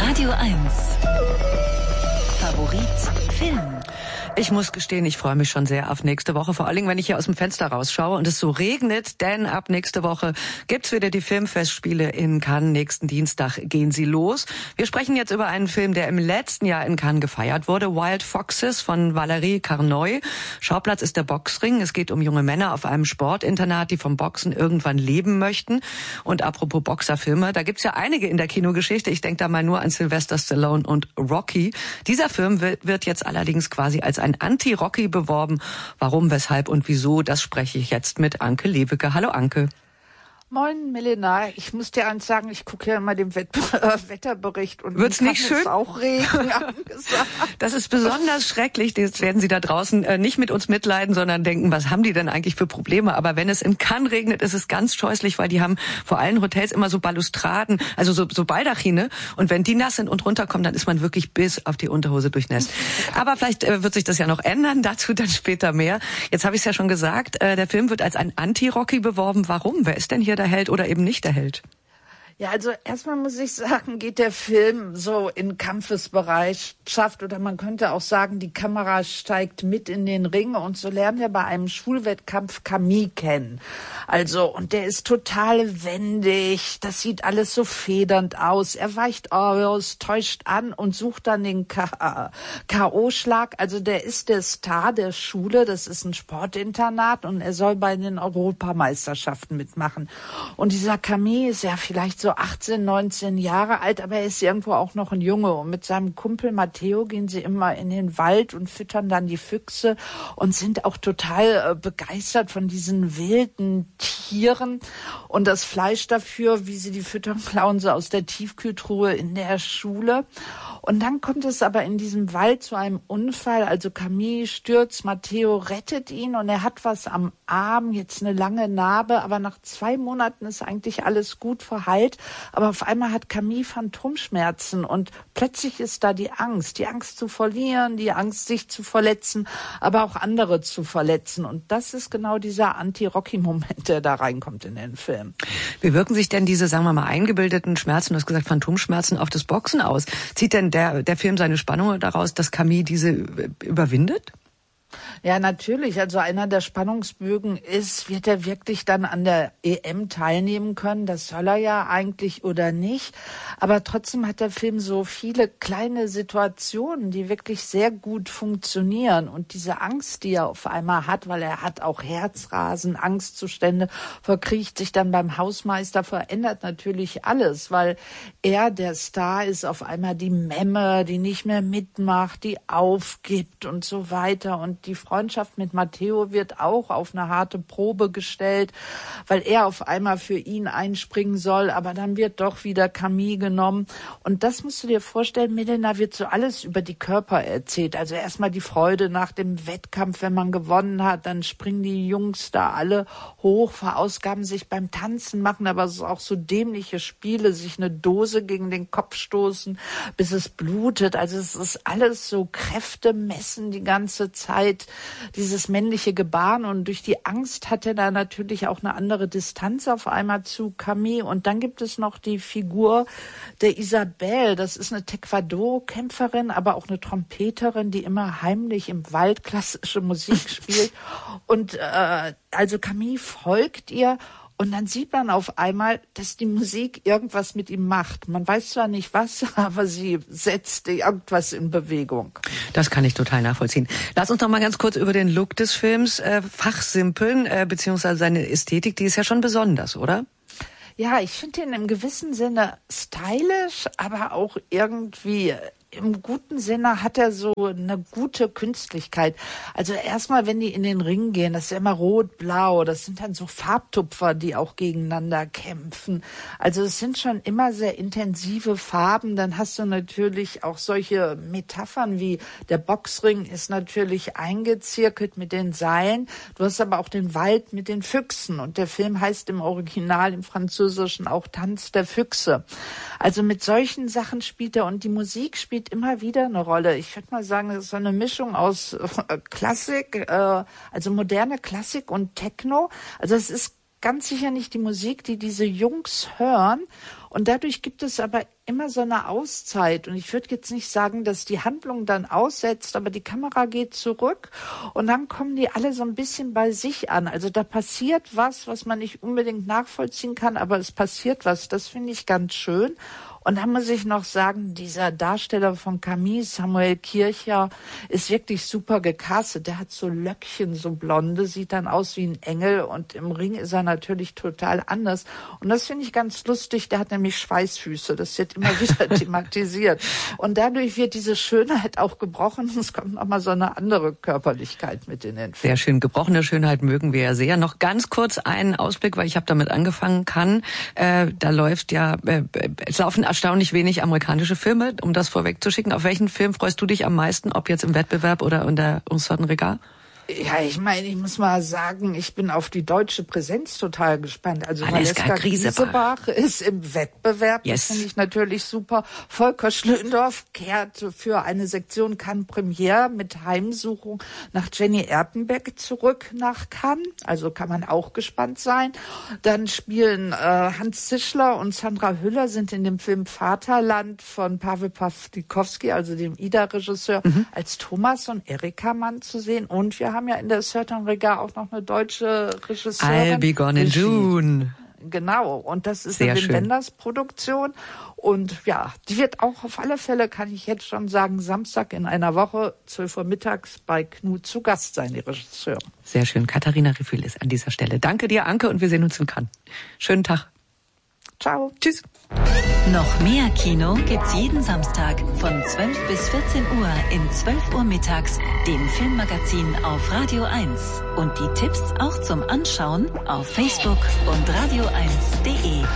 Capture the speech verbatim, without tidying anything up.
Radio eins. Favorit Film. Ich muss gestehen, ich freue mich schon sehr auf nächste Woche, vor allen Dingen, wenn ich hier aus dem Fenster rausschaue und es so regnet, denn ab nächste Woche gibt's wieder die Filmfestspiele in Cannes. Nächsten Dienstag gehen sie los. Wir sprechen jetzt über einen Film, der im letzten Jahr in Cannes gefeiert wurde, Wild Foxes von Valérie Carnoy. Schauplatz ist der Boxring. Es geht um junge Männer auf einem Sportinternat, die vom Boxen irgendwann leben möchten. Und apropos Boxerfilme, da gibt's ja einige in der Kinogeschichte. Ich denke da mal nur an Sylvester Stallone und Rocky. Dieser Film wird jetzt allerdings quasi als ein Anti-Rocky beworben. Warum, weshalb und wieso, das spreche ich jetzt mit Anke Lewicke. Hallo Anke. Moin Melina, ich muss dir eins sagen, ich gucke ja immer den Wett- äh, Wetterbericht und wird's nicht schön? Es auch Regen angesagt. Das ist besonders schrecklich. Jetzt werden Sie da draußen äh, nicht mit uns mitleiden, sondern denken, was haben die denn eigentlich für Probleme? Aber wenn es in Cannes regnet, ist es ganz scheußlich, weil die haben vor allen Hotels immer so Balustraden, also so, so Baldachine. Und wenn die nass sind und runterkommen, dann ist man wirklich bis auf die Unterhose durchnässt. Aber vielleicht äh, wird sich das ja noch ändern. Dazu dann später mehr. Jetzt habe ich es ja schon gesagt, äh, der Film wird als ein Anti-Rocky beworben. Warum? Wer ist denn hier der Held oder eben nicht der Held? Ja, also erstmal muss ich sagen, geht der Film so in Kampfesbereitschaft oder man könnte auch sagen, die Kamera steigt mit in den Ring und so lernen wir bei einem Schulwettkampf Camille kennen. Also, und der ist total wendig, das sieht alles so federnd aus. Er weicht aus, täuscht an und sucht dann den K O-Schlag. Also der ist der Star der Schule, das ist ein Sportinternat und er soll bei den Europameisterschaften mitmachen. Und dieser Camille ist ja vielleicht so so achtzehn, neunzehn Jahre alt, aber er ist irgendwo auch noch ein Junge. Und mit seinem Kumpel Matteo gehen sie immer in den Wald und füttern dann die Füchse und sind auch total äh, begeistert von diesen wilden Tieren. Und das Fleisch dafür, wie sie die füttern, klauen sie aus der Tiefkühltruhe in der Schule. Und dann kommt es aber in diesem Wald zu einem Unfall. Also Camille stürzt, Matteo rettet ihn und er hat was am Arm, jetzt eine lange Narbe. Aber nach zwei Monaten ist eigentlich alles gut verheilt. Aber auf einmal hat Camille Phantomschmerzen und plötzlich ist da die Angst. Die Angst zu verlieren, die Angst, sich zu verletzen, aber auch andere zu verletzen. Und das ist genau dieser Anti-Rocky-Moment, der da reinkommt in den Film. Wie wirken sich denn diese, sagen wir mal, eingebildeten Schmerzen, du hast gesagt Phantomschmerzen, auf das Boxen aus? Zieht denn der, der Film seine Spannung daraus, dass Camille diese überwindet? Ja, natürlich. Also einer der Spannungsbögen ist, wird er wirklich dann an der E M teilnehmen können? Das soll er ja eigentlich oder nicht. Aber trotzdem hat der Film so viele kleine Situationen, die wirklich sehr gut funktionieren. Und diese Angst, die er auf einmal hat, weil er hat auch Herzrasen, Angstzustände, verkriecht sich dann beim Hausmeister, verändert natürlich alles, weil er, der Star, ist auf einmal die Memme, die nicht mehr mitmacht, die aufgibt und so weiter. Und die Freundschaft mit Matteo wird auch auf eine harte Probe gestellt, weil er auf einmal für ihn einspringen soll, aber dann wird doch wieder Camille genommen. Und das musst du dir vorstellen, Milena, wird so alles über die Körper erzählt. Also erstmal die Freude nach dem Wettkampf, wenn man gewonnen hat, dann springen die Jungs da alle hoch, verausgaben sich beim Tanzen, machen aber auch so dämliche Spiele, sich eine Dose gegen den Kopf stoßen, bis es blutet. Also es ist alles so Kräfte messen die ganze Zeit, dieses männliche Gebaren, und durch die Angst hat er da natürlich auch eine andere Distanz auf einmal zu Camille. Und dann gibt es noch die Figur der Isabelle, das ist eine Taekwondo-Kämpferin, aber auch eine Trompeterin, die immer heimlich im Wald klassische Musik spielt. Und äh, also Camille folgt ihr. Und dann sieht man auf einmal, dass die Musik irgendwas mit ihm macht. Man weiß zwar nicht was, aber sie setzt irgendwas in Bewegung. Das kann ich total nachvollziehen. Lass uns noch mal ganz kurz über den Look des Films äh, fachsimpeln, äh, beziehungsweise seine Ästhetik, die ist ja schon besonders, oder? Ja, ich finde ihn im gewissen Sinne stylisch, aber auch irgendwie im guten Sinne hat er so eine gute Künstlichkeit. Also erstmal, wenn die in den Ring gehen, das ist ja immer rot-blau, das sind dann so Farbtupfer, die auch gegeneinander kämpfen. Also es sind schon immer sehr intensive Farben. Dann hast du natürlich auch solche Metaphern wie der Boxring ist natürlich eingezirkelt mit den Seilen. Du hast aber auch den Wald mit den Füchsen und der Film heißt im Original, im Französischen auch Tanz der Füchse. Also mit solchen Sachen spielt er und die Musik spielt immer wieder eine Rolle. Ich würde mal sagen, das ist so eine Mischung aus äh, Klassik, äh, also moderne Klassik und Techno. Also es ist ganz sicher nicht die Musik, die diese Jungs hören. Und dadurch gibt es aber immer so eine Auszeit. Und ich würde jetzt nicht sagen, dass die Handlung dann aussetzt, aber die Kamera geht zurück und dann kommen die alle so ein bisschen bei sich an. Also da passiert was, was man nicht unbedingt nachvollziehen kann, aber es passiert was. Das finde ich ganz schön. Und da muss ich noch sagen, dieser Darsteller von Camille, Samuel Kircher, ist wirklich super gecastet. Der hat so Löckchen, so blonde, sieht dann aus wie ein Engel und im Ring ist er natürlich total anders. Und das finde ich ganz lustig. Der hat nämlich Schweißfüße. Das wird immer wieder thematisiert. Und dadurch wird diese Schönheit auch gebrochen. Es kommt nochmal so eine andere Körperlichkeit mit in den Film. Sehr schön. Gebrochene Schönheit mögen wir ja sehr. Noch ganz kurz einen Ausblick, weil ich habe damit angefangen kann. Äh, da läuft ja, äh, es laufen erstaunlich wenig amerikanische Filme, um das vorwegzuschicken. Auf welchen Film freust du dich am meisten, ob jetzt im Wettbewerb oder in der Uncertain Regard? Ja, ich meine, ich muss mal sagen, ich bin auf die deutsche Präsenz total gespannt. Also Valeska Griesebach ist im Wettbewerb, yes. Das finde ich natürlich super. Volker Schlöndorff kehrt für eine Sektion Cannes Premiere mit Heimsuchung nach Jenny Erpenbeck zurück nach Cannes. Also kann man auch gespannt sein. Dann spielen äh, Hans Zischler und Sandra Hüller sind in dem Film Vaterland von Paweł Pawlikowski, also dem Ida-Regisseur, mhm. als Thomas und Erika Mann zu sehen. Und wir haben haben ja in der Uncertain Regard auch noch eine deutsche Regisseurin. I'll Be Gone in June. Genau, und das ist Sehr eine Wim Wenders Produktion. Und ja, die wird auch auf alle Fälle, kann ich jetzt schon sagen, Samstag in einer Woche, zwölf Uhr mittags bei Knut zu Gast sein, die Regisseurin. Sehr schön. Katharina Refülis an dieser Stelle. Danke dir, Anke, und wir sehen uns in Cannes. Schönen Tag. Ciao. Tschüss. Noch mehr Kino gibt's jeden Samstag von zwölf bis vierzehn Uhr in zwölf Uhr mittags, dem Filmmagazin auf Radio eins. Und die Tipps auch zum Anschauen auf Facebook und radio eins punkt de.